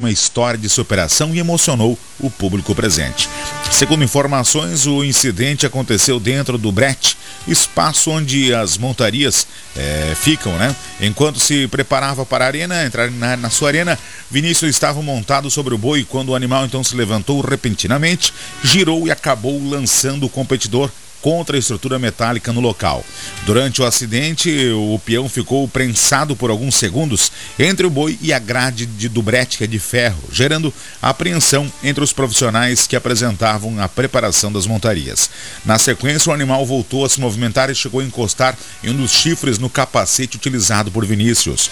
uma história de superação e emocionou o público presente. Segundo informações, o incidente aconteceu dentro do brete, espaço onde as montarias ficam, né? Enquanto se preparava para a arena, entrar na sua arena, Vinícius estava montado sobre o boi quando o animal então se levantou repentinamente, girou e acabou lançando o competidor contra a estrutura metálica no local. Durante o acidente, o peão ficou prensado por alguns segundos entre o boi e a grade do brete, que é de ferro, gerando apreensão entre os profissionais que apresentavam a preparação das montarias. Na sequência, o animal voltou a se movimentar e chegou a encostar em um dos chifres no capacete utilizado por Vinícius.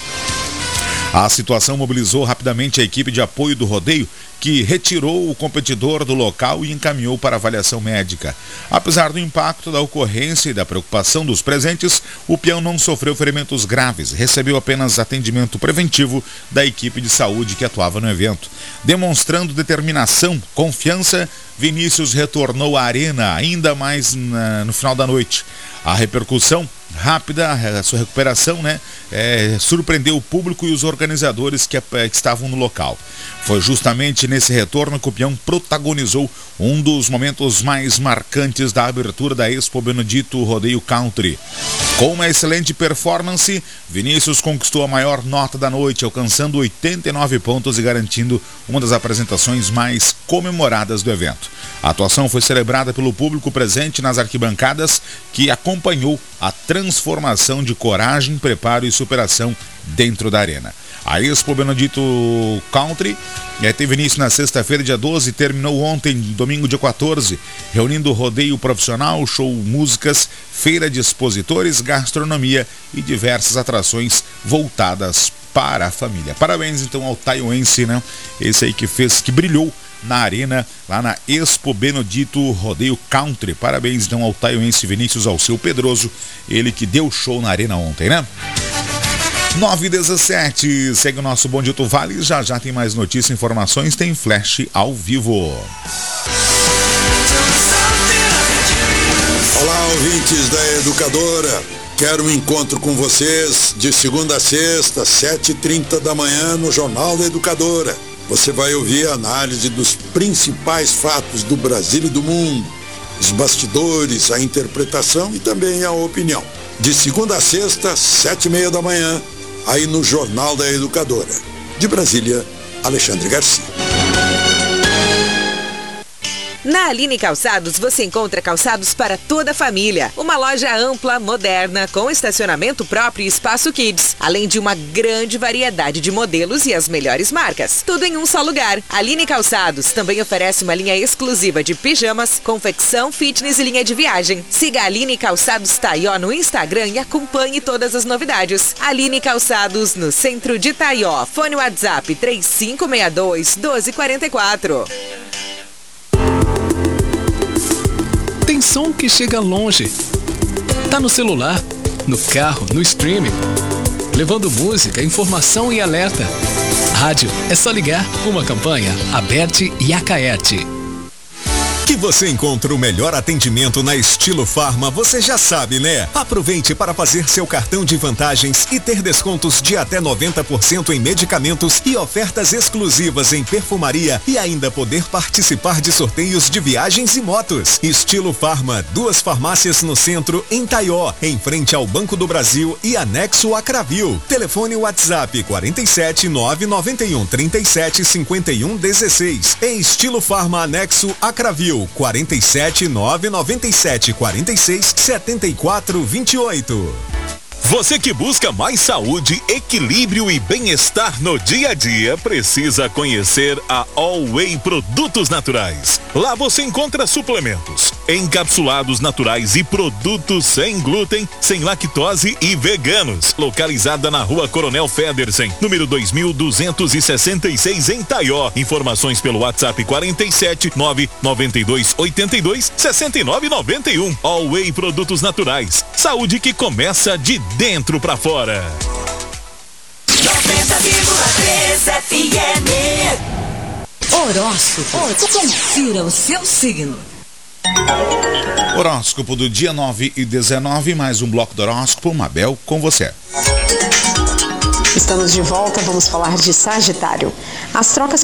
A situação mobilizou rapidamente a equipe de apoio do rodeio, que retirou o competidor do local e encaminhou para avaliação médica. Apesar do impacto da ocorrência e da preocupação dos presentes, o peão não sofreu ferimentos graves, recebeu apenas atendimento preventivo da equipe de saúde que atuava no evento. Demonstrando determinação, confiança, Vinícius retornou à arena ainda mais no final da noite. A repercussão rápida, a sua recuperação, surpreendeu o público e os organizadores que estavam no local. Foi justamente nesse retorno que o peão protagonizou um dos momentos mais marcantes da abertura da Expo Benedito Rodeio Country. Com uma excelente performance, Vinícius conquistou a maior nota da noite, alcançando 89 pontos e garantindo uma das apresentações mais comemoradas do evento. A atuação foi celebrada pelo público presente nas arquibancadas, que acompanhou a transformação de coragem, preparo e superação dentro da arena. A Expo Benedito Country teve início na sexta-feira, dia 12, e terminou ontem, domingo, dia 14, reunindo rodeio profissional, show, músicas, feira de expositores, gastronomia e diversas atrações voltadas para a família. Parabéns então ao taioense, né? Esse aí que brilhou na arena, lá na Expo Benedito Rodeio Country. Parabéns então ao taioense Vinícius Alceu Pedroso, ele que deu show na arena ontem, né? 9h17, segue o nosso Bom Dia Tu Vale, já tem mais notícias e informações, tem flash ao vivo. Olá, ouvintes da Educadora, quero um encontro com vocês de segunda a sexta, 7h30 da manhã no Jornal da Educadora. Você vai ouvir a análise dos principais fatos do Brasil e do mundo, os bastidores, a interpretação e também a opinião. De segunda a sexta, 7h30 da manhã, aí no Jornal da Educadora. De Brasília, Alexandre Garcia. Na Aline Calçados você encontra calçados para toda a família. Uma loja ampla, moderna, com estacionamento próprio e espaço kids. Além de uma grande variedade de modelos e as melhores marcas. Tudo em um só lugar. Aline Calçados também oferece uma linha exclusiva de pijamas, confecção, fitness e linha de viagem. Siga a Aline Calçados Taió no Instagram e acompanhe todas as novidades. Aline Calçados, no centro de Taió. Fone WhatsApp 3562-1244. Tem som que chega longe. Tá no celular, no carro, no streaming. Levando música, informação e alerta. Rádio, é só ligar. Uma campanha, Aberte e Acaerte. Que você encontra o melhor atendimento na Estilo Farma, você já sabe, né? Aproveite para fazer seu cartão de vantagens e ter descontos de até 90% em medicamentos e ofertas exclusivas em perfumaria e ainda poder participar de sorteios de viagens e motos. Estilo Farma, 2 farmácias no centro, em Taió, em frente ao Banco do Brasil e anexo a Cravil. Telefone WhatsApp 47 991 37 51 16. Em Estilo Farma, anexo a Cravil. 47 997 46 74 28. Você que busca mais saúde, equilíbrio e bem-estar no dia a dia, precisa conhecer a All Whey Produtos Naturais. Lá você encontra suplementos, encapsulados naturais e produtos sem glúten, sem lactose e veganos. Localizada na Rua Coronel Federsen, número 2266 em Taió. Informações pelo WhatsApp 47 992 82 69 91. All Whey Produtos Naturais. Saúde que começa de dentro pra fora. 90,3 FM. Horóscopo. Confira o seu signo. Horóscopo do dia 9/19, mais um bloco do horóscopo. Mabel, com você. Estamos de volta, vamos falar de Sagitário. As trocas